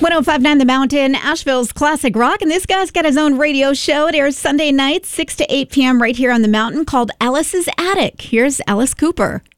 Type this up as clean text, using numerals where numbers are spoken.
105.9 The Mountain, Asheville's classic rock. And this guy's got his own radio show. It airs Sunday nights, 6 to 8 p.m. right here on The Mountain, called Alice's Attic. Here's Alice Cooper.